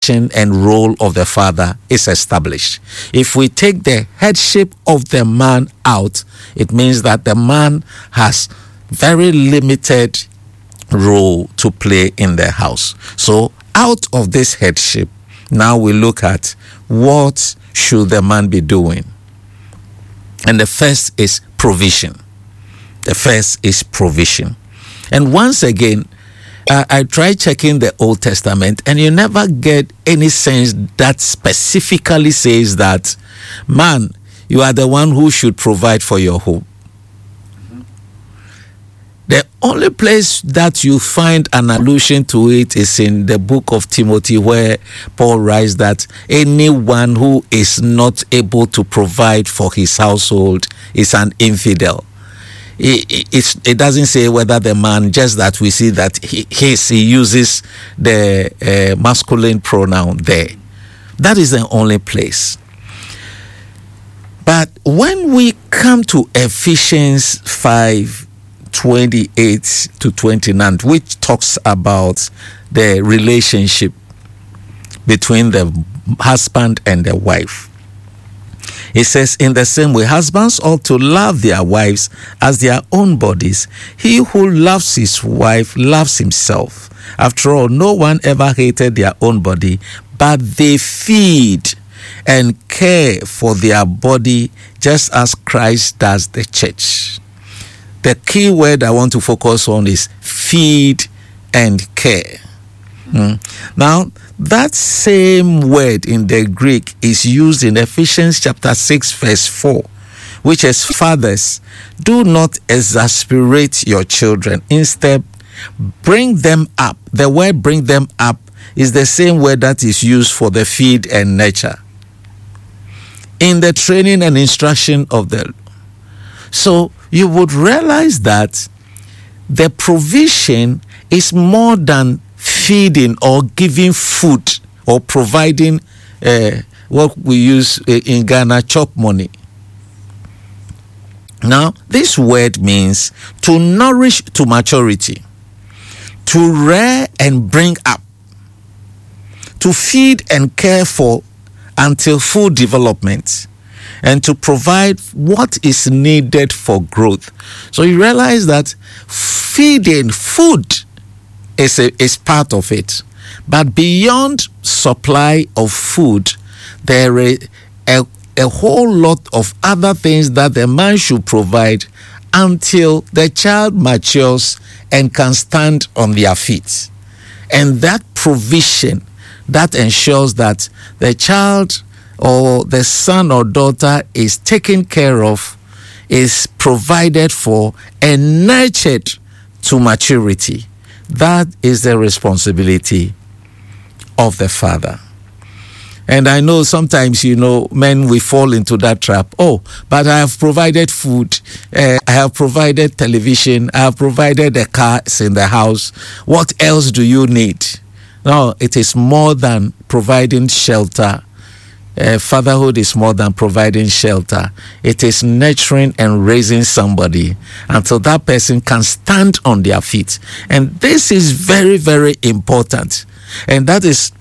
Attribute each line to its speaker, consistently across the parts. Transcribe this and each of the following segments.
Speaker 1: position and role of the father is established. If we take the headship of the man out, it means that the man has very limited role to play in the house. So out of this headship, now we look at what should the man be doing. And the first is provision. The first is provision. And once again, I try checking the Old Testament, and you never get any sense that specifically says that, man, you are the one who should provide for your home. The only place that you find an allusion to it is in the book of Timothy, where Paul writes that anyone who is not able to provide for his household is an infidel. It doesn't say whether the man, just that we see that he uses the masculine pronoun there. That is the only place. But when we come to Ephesians 5:28 to 29, which talks about the relationship between the husband and the wife, it says, in the same way, husbands ought to love their wives as their own bodies. He who loves his wife loves himself. After all, no one ever hated their own body, but they feed and care for their body just as Christ does the church. The key word I want to focus on is feed and care. Now, that same word in the Greek is used in Ephesians chapter 6 verse 4, which is, fathers, do not exasperate your children. Instead, bring them up. The word bring them up is the same word that is used for the feed and nurture in the training and instruction of the. So you would realize that the provision is more than feeding or giving food or providing what we use in Ghana, chop money. Now, this word means to nourish to maturity, to rear and bring up, to feed and care for until full development, and to provide what is needed for growth. So you realize that feeding, food, is part of it. But beyond supply of food, there is a whole lot of other things that the man should provide until the child matures and can stand on their feet. And that provision that ensures that the child or the son or daughter is taken care of, is provided for, and nurtured to maturity. That is the responsibility of the father. And I know sometimes, men, we fall into that trap. Oh, but I have provided food. I have provided television. I have provided the cars in the house. What else do you need? No, it is more than providing shelter. Fatherhood is more than providing shelter. It is nurturing and raising somebody until that person can stand on their feet. And this is very, very important. And that is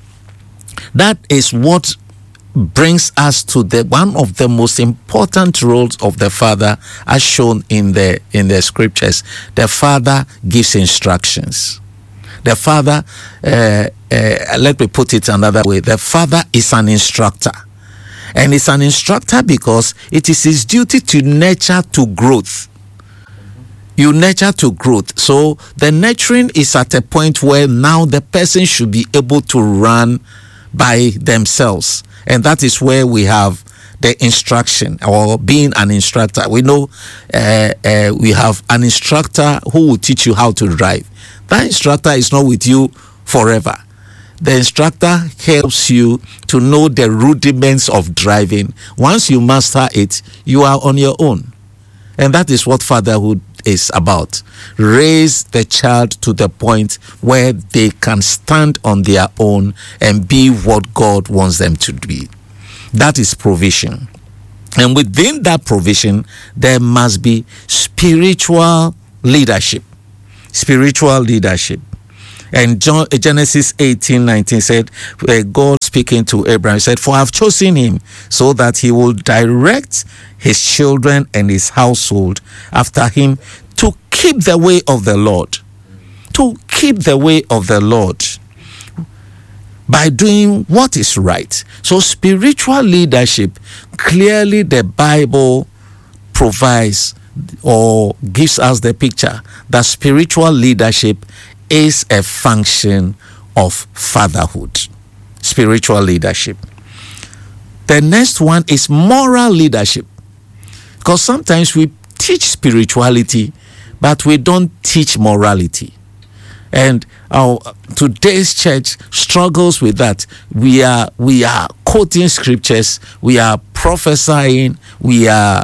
Speaker 1: what brings us to one of the most important roles of the father, as shown in the scriptures. The father gives instructions. The father, let me put it another way, the father is an instructor. And it's an instructor because it is his duty to nurture to growth. You nurture to growth. So the nurturing is at a point where now the person should be able to run by themselves. And that is where we have the instruction, or being an instructor. We know we have an instructor who will teach you how to drive. That instructor is not with you forever. The instructor helps you to know the rudiments of driving. Once you master it, you are on your own. And that is what fatherhood is about. Raise the child to the point where they can stand on their own and be what God wants them to be. That is provision. And within that provision, there must be spiritual leadership. Spiritual leadership. And Genesis 18:19 said, God speaking to Abraham said, "For I have chosen him so that he will direct his children and his household after him to keep the way of the Lord." To keep the way of the Lord by doing what is right. So spiritual leadership, clearly the Bible provides or gives us the picture that spiritual leadership is a function of fatherhood. Spiritual leadership. The next one is moral leadership. Because sometimes we teach spirituality, but we don't teach morality. And today's church struggles with that. We are quoting scriptures, we are prophesying, we are,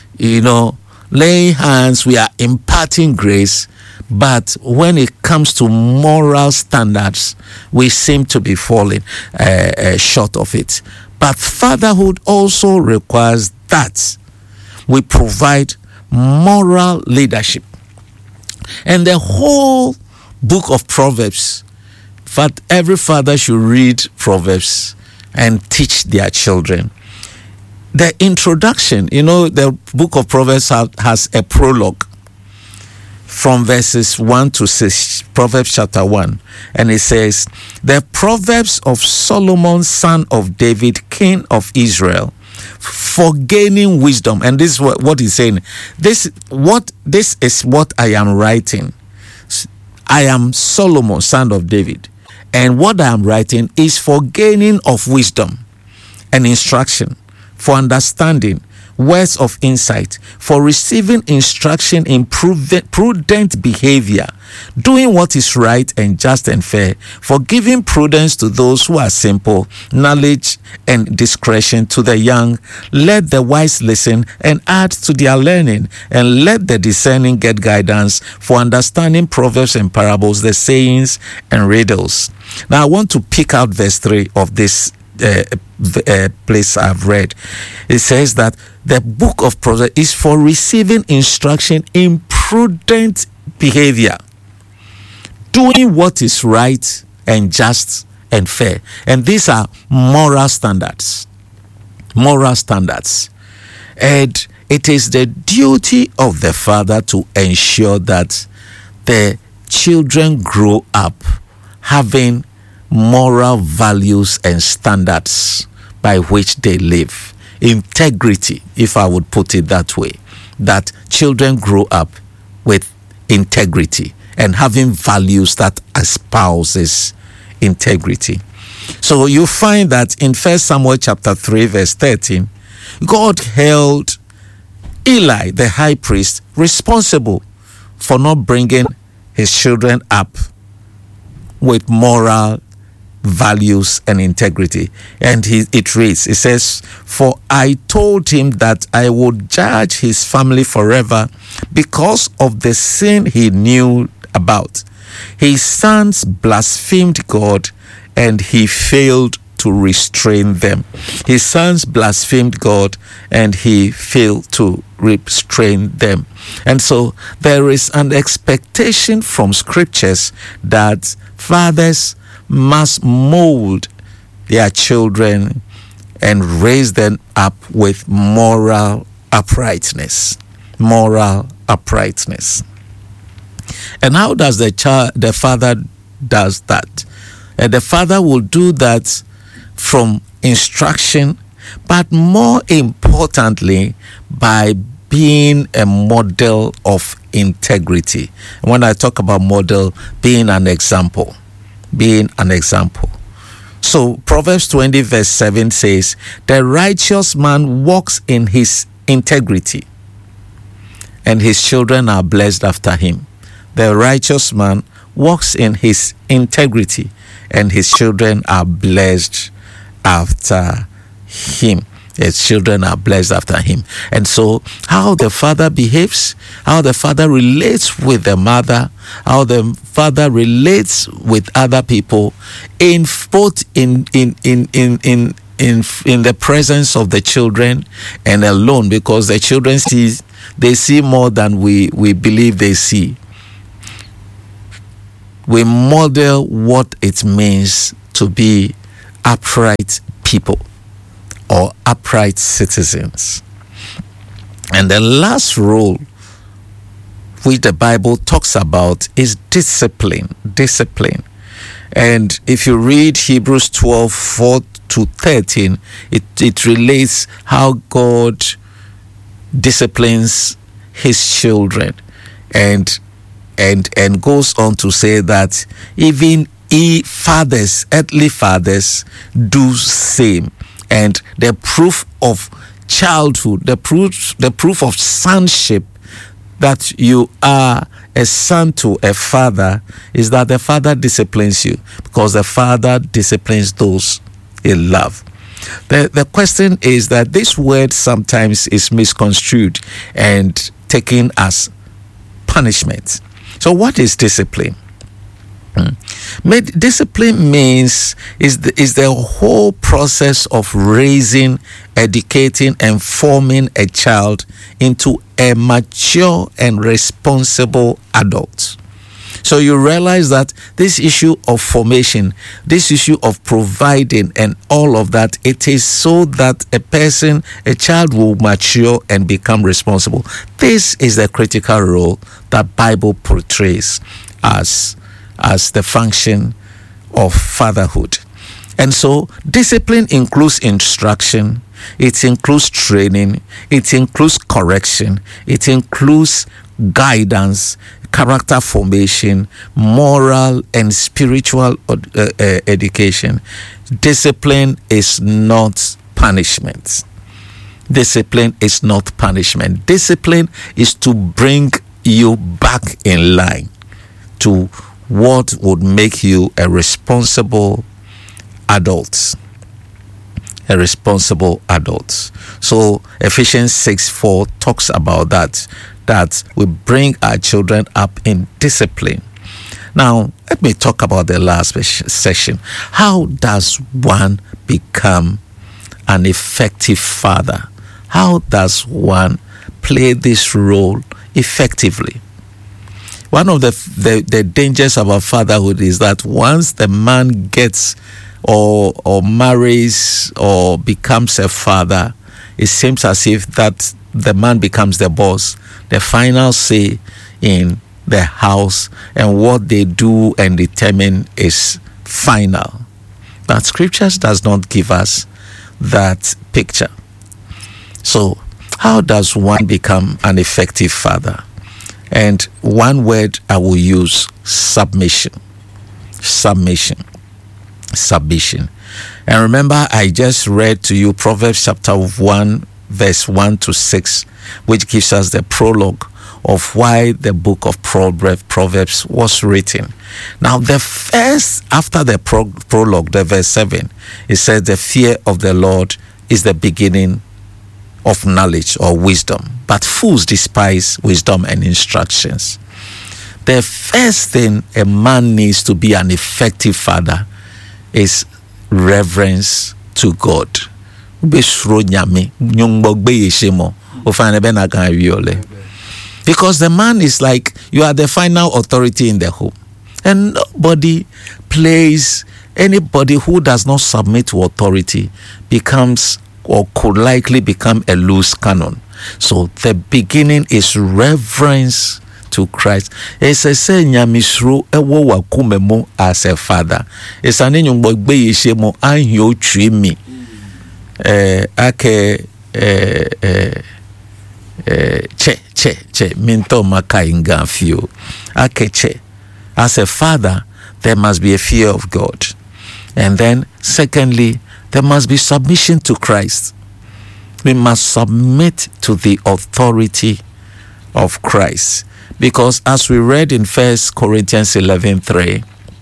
Speaker 1: laying hands, we are imparting grace. But when it comes to moral standards, we seem to be falling short of it. But fatherhood also requires that we provide moral leadership. And the whole book of Proverbs, every father should read Proverbs and teach their children. The introduction, the book of Proverbs has a prologue from verses 1 to 6, Proverbs chapter 1. And it says, "The Proverbs of Solomon, son of David, king of Israel, for gaining wisdom." And this is what he's saying. This is what I am writing. I am Solomon, son of David. And what I am writing is for gaining of wisdom and instruction, for understanding, words of insight, for receiving instruction in prudent behavior, doing what is right and just and fair, for giving prudence to those who are simple, knowledge and discretion to the young. Let the wise listen and add to their learning, and let the discerning get guidance, for understanding proverbs and parables, the sayings and riddles. Now I want to pick out verse 3 of this place I've read. It says that the book of Proverbs is for receiving instruction in prudent behavior, doing what is right and just and fair. And these are moral standards. And it is the duty of the father to ensure that the children grow up having moral values and standards by which they live. Integrity, if I would put it that way. That children grow up with integrity and having values that espouses integrity. So you find that in 1 Samuel chapter 3 verse 13, God held Eli, the high priest, responsible for not bringing his children up with moral values and integrity. And it reads, it says, "For I told him that I would judge his family forever because of the sin he knew about. His sons blasphemed God, and he failed to restrain them." His sons blasphemed God, and he failed to restrain them. And so there is an expectation from scriptures that fathers must mold their children and raise them up with moral uprightness. And how does the father does that? And the father will do that from instruction, but more importantly, by being a model of integrity. When I talk about model, being an example. So Proverbs 20 verse 7 says, "The righteous man walks in his integrity, and his children are blessed after him." The righteous man walks in his integrity, and his children are blessed after him. His children are blessed after him. And so how the father behaves, how the father relates with the mother, how the father relates with other people, in both in the presence of the children and alone, because the children see more than we believe they see. we model what it means to be upright people or upright citizens. And the last role which the Bible talks about is discipline. Discipline. And if you read Hebrews 12, 4 to 13, it relates how God disciplines his children, and goes on to say that even fathers, earthly fathers, do same. And the proof of childhood, the proof of sonship, that you are a son to a father, is that the father disciplines you, because the father disciplines those he loves. The question is that this word sometimes is misconstrued and taken as punishment. So what is discipline? Discipline means is the whole process of raising, educating, and forming a child into a mature and responsible adult. So you realize that this issue of formation, this issue of providing and all of that, it is so that a child will mature and become responsible. This is the critical role that Bible portrays as the function of fatherhood. And so discipline includes instruction, it includes training, it includes correction, it includes guidance, character formation, moral and spiritual education. Discipline is not punishment. Discipline is not punishment. Discipline is to bring you back in line to what would make you a responsible adult. A responsible adult. So Ephesians 6:4 talks about that we bring our children up in discipline. Now, let me talk about the last session. How does one become an effective father? How does one play this role effectively? One of the dangers about fatherhood is that once the man gets or marries or becomes a father, it seems as if that the man becomes the boss, the final say in the house, and what they do and determine is final. But scriptures does not give us that picture. So how does one become an effective father? And one word I will use: submission. Submission. Submission. And remember, I just read to you Proverbs chapter 1, verse 1 to 6, which gives us the prologue of why the book of Proverbs was written. Now, after the prologue, the verse 7, it says, the fear of the Lord is the beginning of knowledge or wisdom, but fools despise wisdom and instructions. The first thing a man needs to be an effective father is reverence to God. Because the man is like, you are the final authority in the home, and anybody who does not submit to authority becomes or could likely become a loose cannon. So the beginning is reverence to Christ. It's a say nyamisro ewo wakumemo as a father. It's an enyongbo yeshemo anyo trimi. Che minto makainga fio. Che. As a father, there must be a fear of God. And then secondly, there must be submission to Christ. We must submit to the authority of Christ. Because as we read in 1 Corinthians 11:3,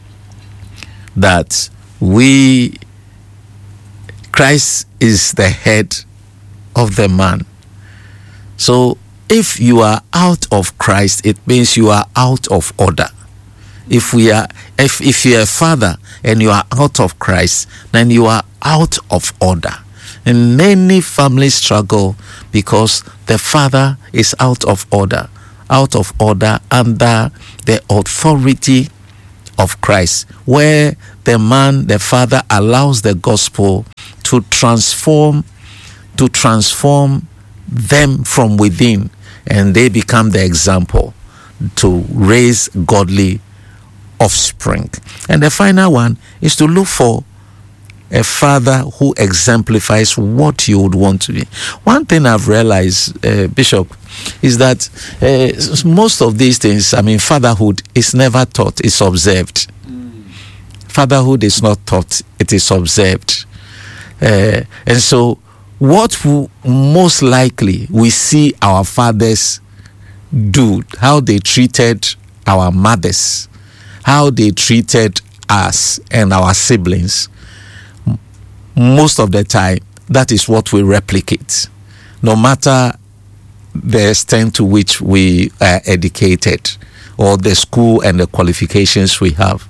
Speaker 1: that Christ is the head of the man. So if you are out of Christ, it means you are out of order. If you are a father and you are out of Christ, then you are out of order. And many families struggle because the father is out of order under the authority of Christ, where the father allows the gospel to transform them from within, and they become the example to raise godly offspring. And the final one is to look for a father who exemplifies what you would want to be. One thing I've realized, Bishop, is that most of these things, fatherhood is never taught, it's observed. Fatherhood is not taught, it is observed. And so what most likely we see our fathers do, how they treated our mothers, how they treated us and our siblings, most of the time, that is what we replicate, no matter the extent to which we are educated or the school and the qualifications we have.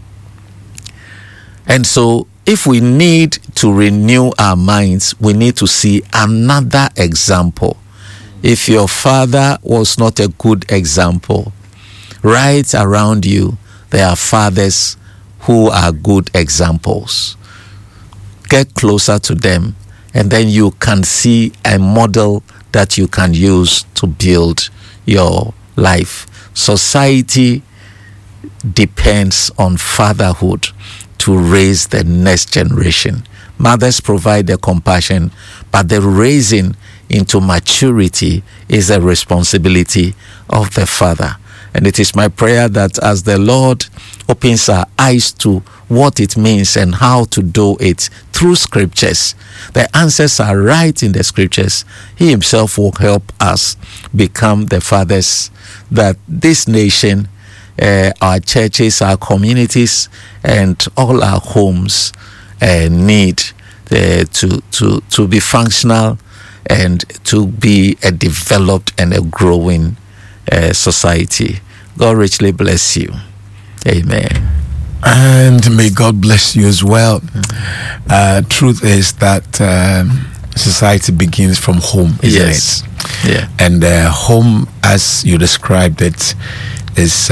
Speaker 1: And so, if we need to renew our minds, we need to see another example. If your father was not a good example, right around you, there are fathers who are good examples. Get closer to them, and then you can see a model that you can use to build your life. Society depends on fatherhood to raise the next generation. Mothers provide the compassion, but the raising into maturity is a responsibility of the father. And it is my prayer that as the Lord opens our eyes to what it means and how to do it through scriptures, the answers are right in the scriptures. He himself will help us become the fathers that this nation, our churches, our communities, and all our homes need to be functional and to be a developed and a growing society. God richly bless you. Amen.
Speaker 2: And may God bless you as well. Truth is that society begins from home, isn't it?
Speaker 1: Yeah.
Speaker 2: And home, as you described it, is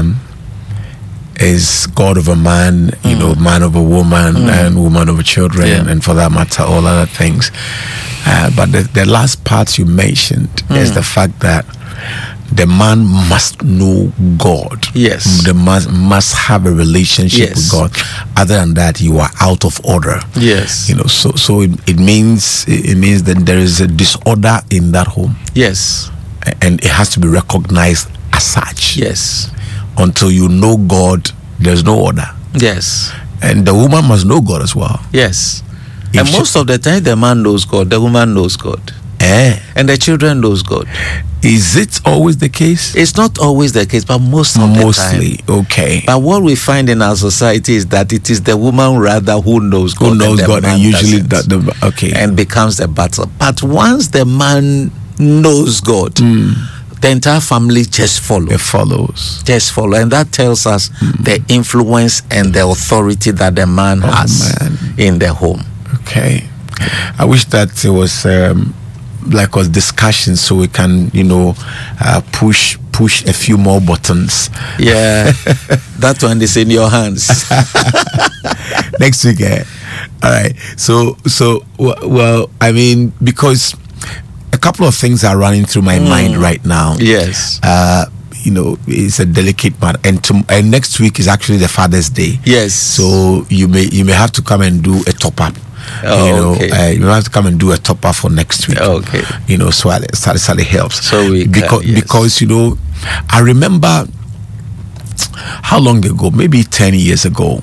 Speaker 2: God of a man, man of a woman, and woman of children, and for that matter, all other things. But the last part you mentioned is the fact that the man must know God.
Speaker 1: Yes.
Speaker 2: The man must have a relationship with God. Other than that, you are out of order.
Speaker 1: Yes.
Speaker 2: So it means that there is a disorder in that home.
Speaker 1: Yes.
Speaker 2: And it has to be recognized as such.
Speaker 1: Yes.
Speaker 2: Until you know God, there's no order.
Speaker 1: Yes.
Speaker 2: And the woman must know God as well.
Speaker 1: Yes. And most of the time, the man knows God, the woman knows God. And the children knows God.
Speaker 2: Is it always the case?
Speaker 1: It's not always the case, but mostly,
Speaker 2: okay.
Speaker 1: But what we find in our society is that it is the woman rather who knows God.
Speaker 2: Who knows God, and usually
Speaker 1: and becomes the battle. But once the man knows God, the entire family just follows.
Speaker 2: It follows.
Speaker 1: Just follow. And that tells us the influence and the authority that the man has in the home.
Speaker 2: Okay. I wish that it was like a discussion so we can, push a few more buttons.
Speaker 1: Yeah. That one is in your hands.
Speaker 2: Next week. All right. So, well, because a couple of things are running through my mind right now.
Speaker 1: Yes.
Speaker 2: It's a delicate matter, and next week is actually the Father's Day.
Speaker 1: Yes.
Speaker 2: So you may have to come and do a top up.
Speaker 1: Okay.
Speaker 2: You have to come and do a top up for next week.
Speaker 1: Okay.
Speaker 2: So it helps.
Speaker 1: So
Speaker 2: because I remember how long ago, maybe 10 years ago.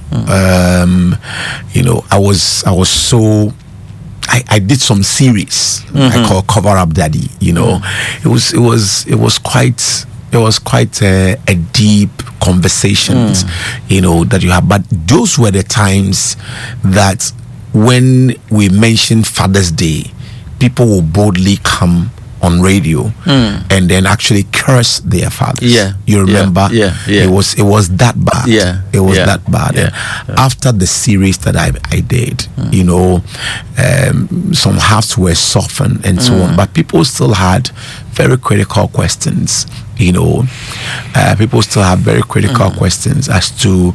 Speaker 2: I was so. I did some series I call Cover Up Daddy. It was quite a deep conversations, that you have. But those were the times that when we mentioned Father's Day, people will boldly come on radio and then actually curse their fathers.
Speaker 1: Yeah.
Speaker 2: You remember?
Speaker 1: Yeah.
Speaker 2: It was that bad.
Speaker 1: Yeah.
Speaker 2: It was that bad.
Speaker 1: Yeah.
Speaker 2: After the series that I did, some hearts were softened and so on, but people still had very critical questions, people still have very critical questions as to,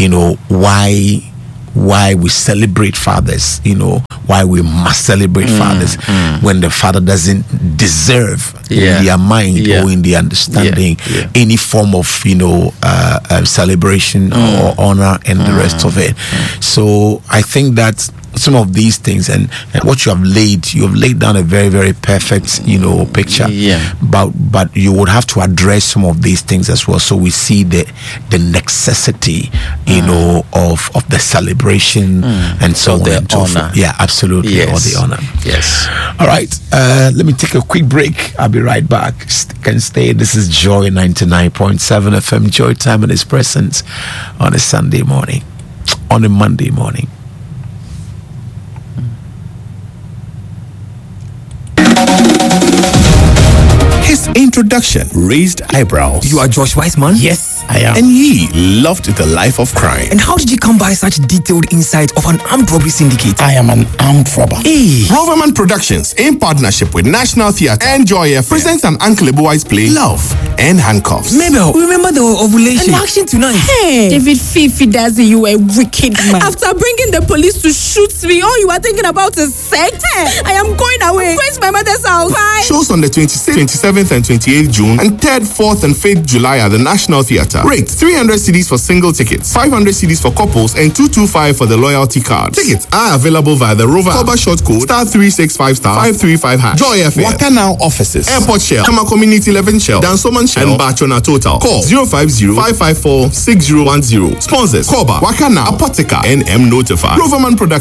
Speaker 2: why we celebrate fathers, why we must celebrate fathers when the father doesn't deserve in their mind or in their understanding any form of celebration or honor and the rest of it. So I think that some of these things and what you have laid down a very, very perfect picture, but you would have to address some of these things as well, so we see the necessity of the celebration and so on,
Speaker 1: the honor.
Speaker 2: Absolutely, or the honor.
Speaker 1: Yes.
Speaker 2: All right, let me take a quick break. I'll be right back. Can stay. This is Joy 99.7 FM. Joy Time and His Presence on a Sunday morning, on a Monday morning.
Speaker 3: His introduction raised eyebrows.
Speaker 4: You are Josh Weissman?
Speaker 3: Yes, I am. And he loved the life of crime.
Speaker 4: And how did you come by such detailed insight of an armed robbery syndicate?
Speaker 3: I am an armed robber.
Speaker 4: Hey.
Speaker 3: Roverman Productions, in partnership with National Theatre and Joy FM, presents an Uncle Wise play, Love and Handcuffs.
Speaker 4: Mabel, remember the ovulation? And the action tonight.
Speaker 5: Hey, David Fifi does you a wicked man. After bringing the police to shoot me, all you are thinking about is sex. Hey, I am going away. I'm going to my mother's house. Bye.
Speaker 3: Shows on the 26th, 27th and 28th June and 3rd, 4th and 5th July at the National Theatre. Rate 300 CDs for single tickets, 500 CDs for couples, and 225 for the loyalty card. Tickets are available via the Rover Cover short code *365*535#. Joy FM, Waka Now offices, Airport Shell, Kama Community 11 Shell, Dansoman Shell, and Bachona Total. Call 050-554-6010. Sponsors: Koba, Waka Now, Apotheca, and M Notify. Roverman Production.